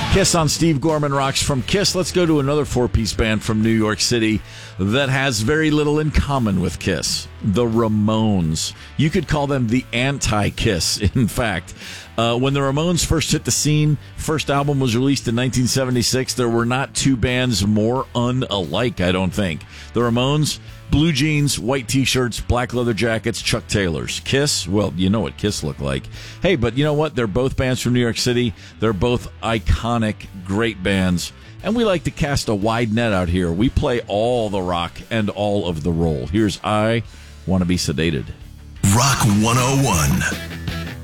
Kiss on Steve Gorman Rocks. From Kiss, let's go to another four-piece band from New York City that has very little in common with Kiss. The Ramones. You could call them the anti-Kiss, in fact. When the Ramones first hit the scene, first album was released in 1976, there were not two bands more unalike, I don't think. The Ramones, blue jeans, white t-shirts, black leather jackets, Chuck Taylors. Kiss, well, you know what Kiss looked like. Hey, but you know what? They're both bands from New York City. They're both iconic, great bands. And we like to cast a wide net out here. We play all the rock and all of the roll. Here's I Want to Be Sedated. Rock 101.